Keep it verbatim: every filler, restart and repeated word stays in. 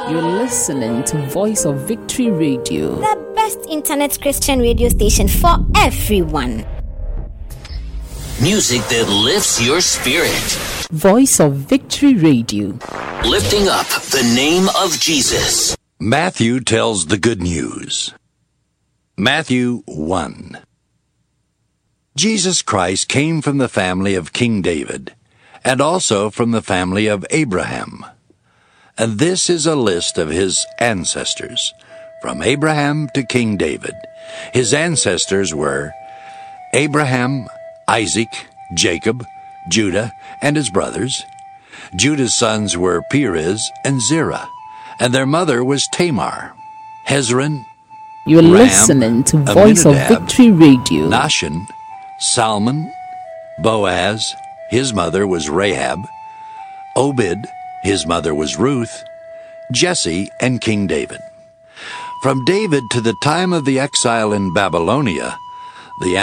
You're listening to Voice of Victory Radio, the best internet Christian radio station for everyone. Music that lifts your spirit. Voice of Victory Radio, Lifting up the name of Jesus. Matthew tells the good news. Matthew one. Jesus Christ came from the family of King David, and also from the family of Abraham. And this is a list of his ancestors, from Abraham to King David. His ancestors were Abraham, Isaac, Jacob, Judah, and his brothers. Judah's sons were Perez and Zerah, and their mother was Tamar. Hezron, you're Ram, listening to Voice Amminadab, of Victory Radio, Nahshon, Salmon, Boaz, his mother was Rahab, Obed, his mother was Ruth, Jesse, and King David. From David to the time of the exile in Babylonia,